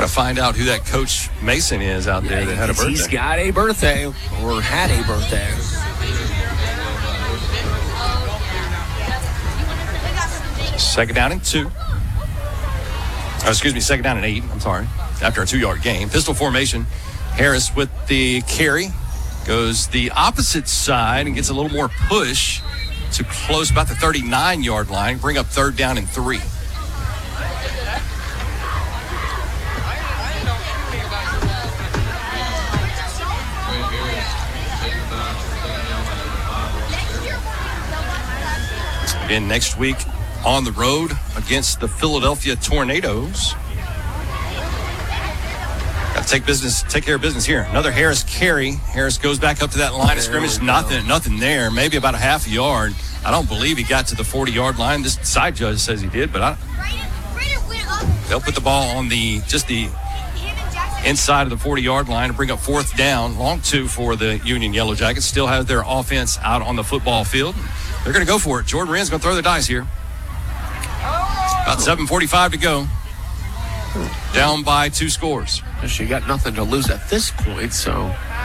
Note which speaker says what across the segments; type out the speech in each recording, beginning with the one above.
Speaker 1: Got to find out who that Coach Mason is out there that had a birthday.
Speaker 2: He's got a birthday, or had a birthday.
Speaker 1: Second down and 2. Second down and 8. I'm sorry. After a 2-yard gain. Pistol formation. Harris with the carry. Goes the opposite side and gets a little more push to close about the 39-yard line. Bring up third down and 3. Again, next week on the road against the Philadelphia Tornadoes. Got to take care of business here. Another Harris carry. Harris goes back up to that line of scrimmage. Nothing there. Maybe about a half a yard. I don't believe he got to the 40-yard line. This side judge says he did, but they'll put the ball on the inside of the 40-yard line and bring up fourth down. Long 2 for the Union Yellow Jackets. Still have their offense out on the football field. They're going to go for it. Jordan Wren's going to throw the dice here. About 7:45 to go. Down by 2 scores.
Speaker 2: She got nothing to lose at this point, so.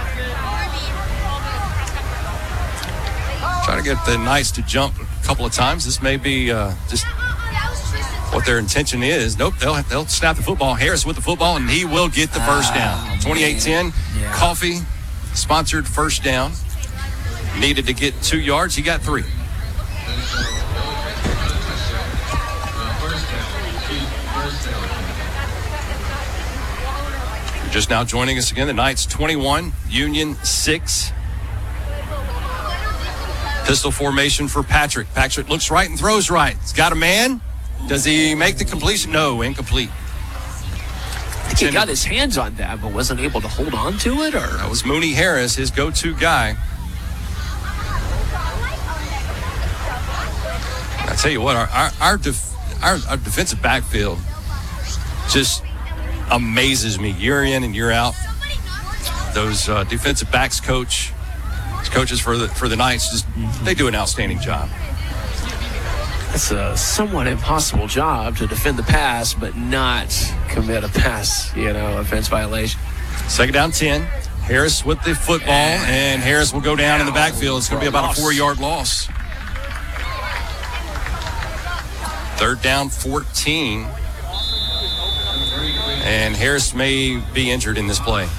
Speaker 1: Trying to get the Knights to jump a couple of times. This may be just what their intention is. Nope, they'll snap the football. Harris with the football, and he will get the first down. 28-10, Coffee sponsored first down. Needed to get 2 yards. He got 3. You're just now joining us again. The Knights 21, Union 6. Pistol formation for Patrick. Patrick looks right and throws right. He's got a man. Does he make the completion? No, incomplete.
Speaker 2: I think he got his hands on that, but wasn't able to hold on to it? Or
Speaker 1: that was Mooney Harris, his go-to guy. I tell you what, our defensive backfield just amazes me year in and year out. Those defensive backs coaches for the Knights, they do an outstanding job.
Speaker 2: It's a somewhat impossible job to defend the pass, but not commit a pass, offense violation.
Speaker 1: Second down 10. Harris with the football, and Harris will go down in the backfield. It's going to be about a 4-yard loss. Third down 14. And Harris may be injured in this play.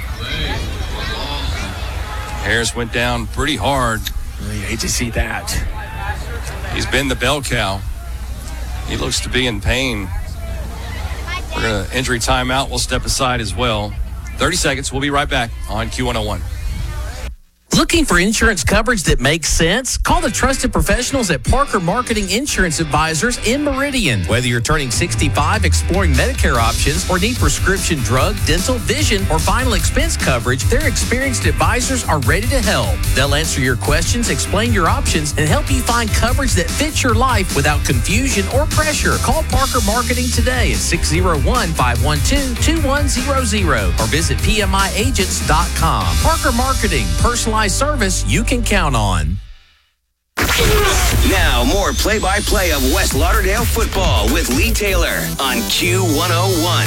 Speaker 1: Harris went down pretty hard.
Speaker 2: You hate to see that.
Speaker 1: He's been the bell cow. He looks to be in pain. We're going to injury timeout. We'll step aside as well. 30 seconds. We'll be right back on Q101.
Speaker 3: Looking for insurance coverage that makes sense? Call the trusted professionals at Parker Marketing Insurance Advisors in Meridian. Whether you're turning 65, exploring Medicare options, or need prescription drug, dental, vision, or final expense coverage, their experienced advisors are ready to help. They'll answer your questions, explain your options, and help you find coverage that fits your life without confusion or pressure. Call Parker Marketing today at 601-512-2100 or visit PMIagents.com. Parker Marketing, personalized service you can count on.
Speaker 4: Now, more play-by-play of West Lauderdale football with Lee Taylor on Q101.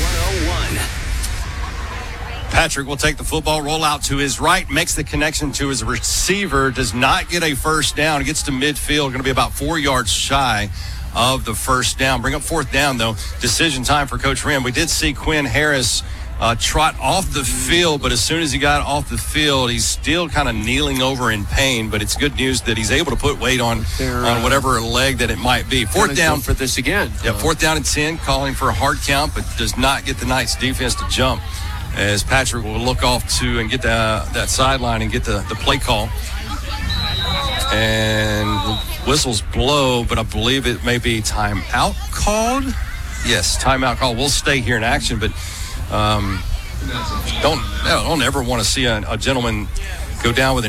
Speaker 1: Patrick will take the football, roll out to his right, makes the connection to his receiver, does not get a first down, gets to midfield, going to be about 4 yards shy of the first down. Bring up fourth down, though. Decision time for Coach Wren. We did see Quinn Harris trot off the field, but as soon as he got off the field, he's still kind of kneeling over in pain, but it's good news that he's able to put weight on whatever leg that it might be. Fourth down
Speaker 2: for this again.
Speaker 1: Yeah, fourth down and 10, calling for a hard count, but does not get the Knights defense to jump as Patrick will look off to and get that sideline and get the play call. And whistles blow, but I believe it may be timeout called. Yes, timeout call. We'll stay here in action, but don't ever want to see a gentleman go down with a